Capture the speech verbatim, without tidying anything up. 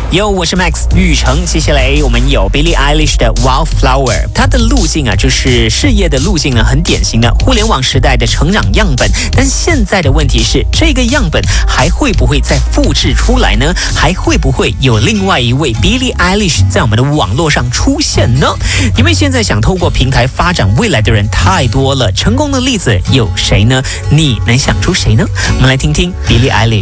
Yo， 我是 Max 玉成。接下来我们有 Billie Eilish 的 Wildflower， 它的路径啊，就是事业的路径呢，很典型的互联网时代的成长样本。但现在的问题是，这个样本还会不会再复制出来呢？还会不会有另外一位 Billie Eilish 在我们的网络上出现呢？因为现在想透过平台发展未来的人太多了，成功的例子有谁呢？你能想出谁呢？我们来听听 Billie Eilish。